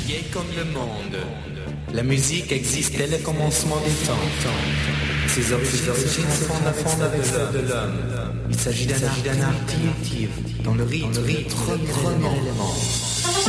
vieille comme le monde. La musique existe dès le commencement des temps. Ses origines se fondent avec celles de l'homme. Il s'agit d'un art primitif, dont le rythme est le premier élément.